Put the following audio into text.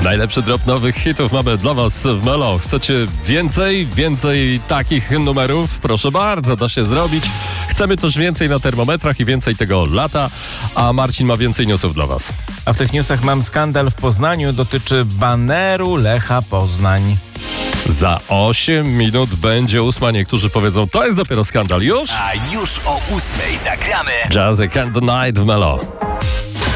Najlepszy drop nowych hitów mamy dla was w Melo. Chcecie więcej takich numerów? Proszę bardzo, da się zrobić. Chcemy też więcej na termometrach i więcej tego lata, a Marcin ma więcej newsów dla was. A w tych newsach mam skandal w Poznaniu, dotyczy baneru Lecha Poznań. Za 8 minut będzie 8. Niektórzy powiedzą, to jest dopiero skandal. Już? A już o 8 zagramy Jazzy Can't The Night w Melo.